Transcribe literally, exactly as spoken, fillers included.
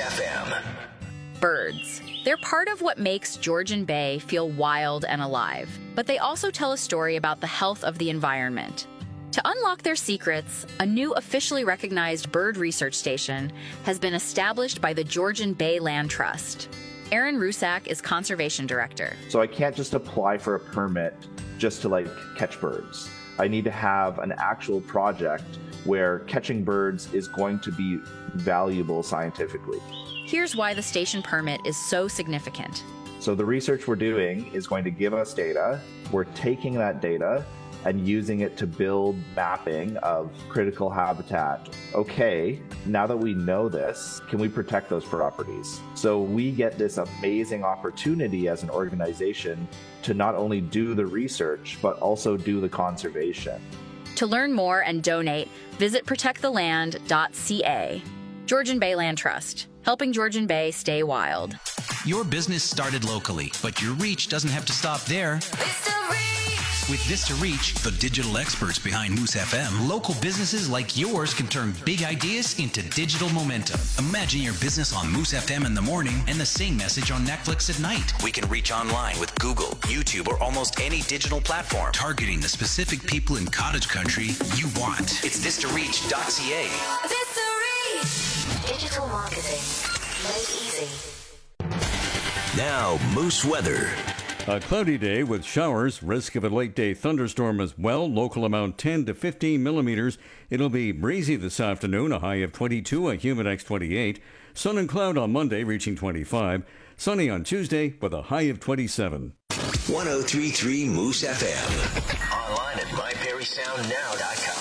F M. Birds. They're part of what makes Georgian Bay feel wild and alive, but they also tell a story about the health of the environment. To unlock their secrets, a new officially recognized bird research station has been established by the Georgian Bay Land Trust. Aaron Rusak is conservation director. So I can't just apply for a permit just to like catch birds. I need to have an actual project where catching birds is going to be valuable scientifically. Here's why the station permit is so significant. So the research we're doing is going to give us data. We're taking that data and using it to build mapping of critical habitat. Okay, now that we know this, can we protect those properties? So we get this amazing opportunity as an organization to not only do the research, but also do the conservation. To learn more and donate, visit protect the land dot c a. Georgian Bay Land Trust, helping Georgian Bay stay wild. Your business started locally, but your reach doesn't have to stop there. With Vista Reach, the digital experts behind Moose F M, local businesses like yours can turn big ideas into digital momentum. Imagine your business on Moose F M in the morning and the same message on Netflix at night. We can reach online with Google, YouTube, or almost any digital platform, targeting the specific people in cottage country you want. It's vista reach dot c a. Vista Reach! Digital marketing made easy. Now, Moose weather. A cloudy day with showers, risk of a late day thunderstorm as well. Local amount ten to fifteen millimeters. It'll be breezy this afternoon, a high of twenty-two, a humidex twenty-eight. Sun and cloud on Monday, reaching twenty-five. Sunny on Tuesday with a high of twenty-seven. one oh three point three Moose F M. Online at my perry sound now dot com.